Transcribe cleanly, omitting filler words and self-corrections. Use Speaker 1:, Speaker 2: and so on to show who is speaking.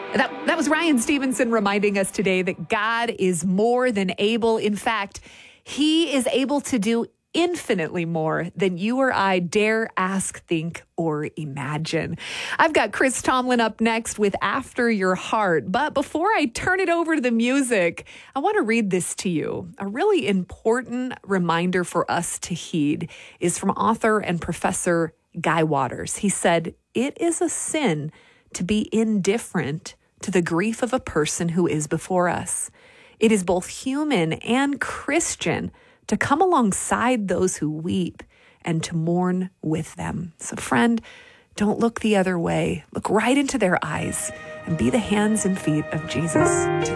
Speaker 1: That was Ryan Stevenson reminding us today that God is more than able. In fact, he is able to do infinitely more than you or I dare ask, think, or imagine. I've got Chris Tomlin up next with After Your Heart. But before I turn it over to the music, I want to read this to you. A really important reminder for us to heed is from author and professor Guy Waters. He said, "It is a sin to be indifferent to the grief of a person who is before us. It is both human and Christian to come alongside those who weep and to mourn with them." So friend, don't look the other way. Look right into their eyes and be the hands and feet of Jesus today.